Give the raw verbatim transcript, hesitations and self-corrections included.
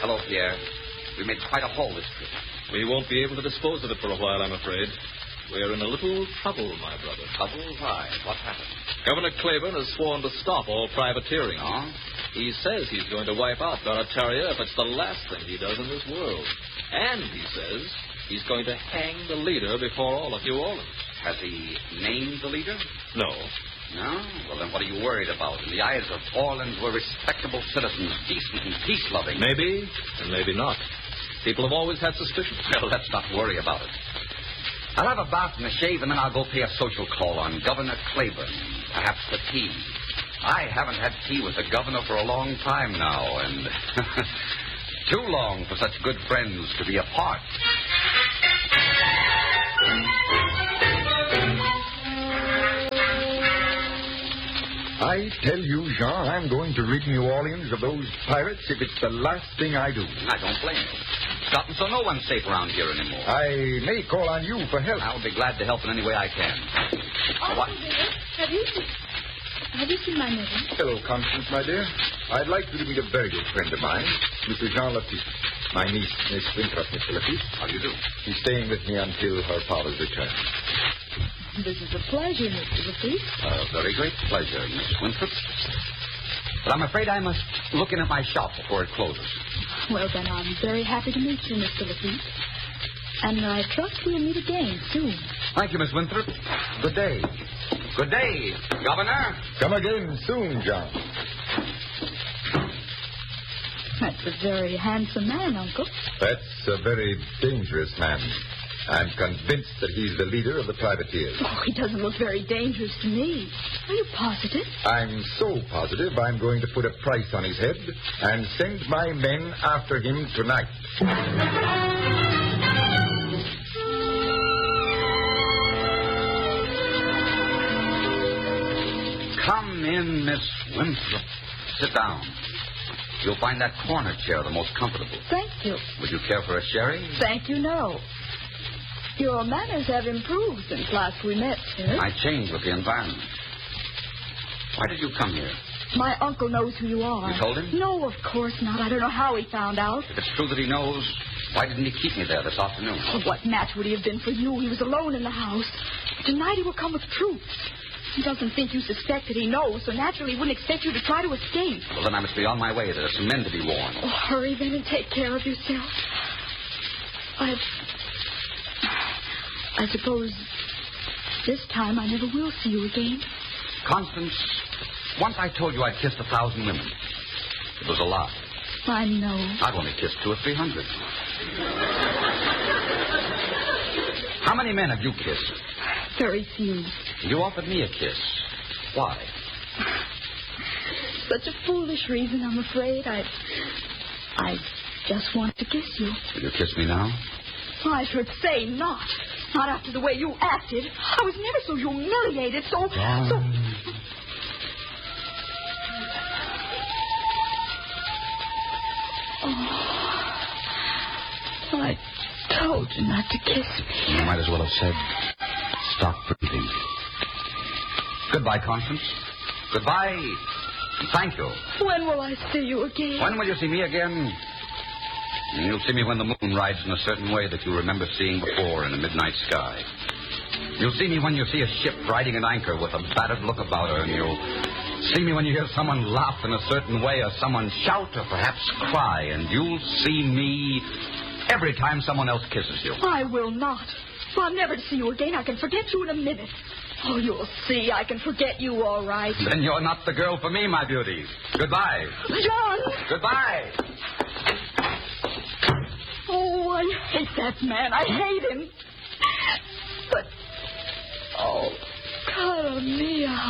Hello, Pierre. We made quite a haul this trip. We won't be able to dispose of it for a while, I'm afraid. We're in a little trouble, my brother. Trouble? Why? What happened? Governor Claiborne has sworn to stop all privateering. Oh? He says he's going to wipe out Barataria if it's the last thing he does in this world. And he says he's going to hang the leader before all of New Orleans. Has he named the leader? No. No? Well, then what are you worried about? In the eyes of Orleans, we're respectable citizens, decent and peace-loving. Maybe, and maybe not. People have always had suspicions. Well, let's not worry about it. I'll have a bath and a shave, and then I'll go pay a social call on Governor Claiborne. Perhaps for tea. I haven't had tea with the governor for a long time now, and too long for such good friends to be apart. I tell you, Jean, I'm going to rid New Orleans of those pirates if it's the last thing I do. I don't blame you. It's gotten so no one's safe around here anymore. I may call on you for help. I'll be glad to help in any way I can. Oh, what? Have you seen... Have you seen my mother? Hello, Constance, my dear. I'd like you to meet a very good friend of mine, Mister Jean Lafitte. My niece, Miss Winthrop, Mister Lafitte. How do you do? She's staying with me until her father's return. This is a pleasure, Mister Lafitte. A very great pleasure, Miss Winthrop. But I'm afraid I must look in at my shop before it closes. Well, then, I'm very happy to meet you, Mister Lafitte. And I trust we'll meet again soon. Thank you, Miss Winthrop. Good day. Good day, Governor. Come again soon, John. That's a very handsome man, Uncle. That's a very dangerous man. I'm convinced that he's the leader of the privateers. Oh, he doesn't look very dangerous to me. Are you positive? I'm so positive I'm going to put a price on his head and send my men after him tonight. Come in, Miss Winthrop. Sit down. You'll find that corner chair the most comfortable. Thank you. Would you care for a sherry? Thank you, no. Your manners have improved since last we met, sir. I changed with the environment. Why did you come here? My uncle knows who you are. You told him? No, of course not. I don't know how he found out. If it's true that he knows, why didn't he keep me there this afternoon? Oh, what match would he have been for you? He was alone in the house. Tonight he will come with troops. He doesn't think you suspect that he knows, so naturally he wouldn't expect you to try to escape. Well, then I must be on my way. There are some men to be warned. Oh, hurry then and take care of yourself. I... I suppose this time I never will see you again. Constance, once I told you I'd kissed a thousand women. It was a lie. I know. I've only kissed two or three hundred. How many men have you kissed? Very few. You offered me a kiss. Why? Such a foolish reason, I'm afraid. I... I just want to kiss you. Will you kiss me now? I should say not. Not after the way you acted. I was never so humiliated, so... Um... so... Oh, I told you not to kiss me. You might as well have said, stop breathing. Goodbye, Constance. Goodbye. And thank you. When will I see you again? When will you see me again? You'll see me when the moon rides in a certain way that you remember seeing before in the midnight sky. You'll see me when you see a ship riding at anchor with a battered look about her, and you'll see me when you hear someone laugh in a certain way or someone shout or perhaps cry, and you'll see me every time someone else kisses you. I will not. Well, I'm never to see you again. I can forget you in a minute. Oh, you'll see. I can forget you all right. Then you're not the girl for me, my beauty. Goodbye. John! Goodbye. Oh, I hate that man. I hate him. But, oh, cara mia,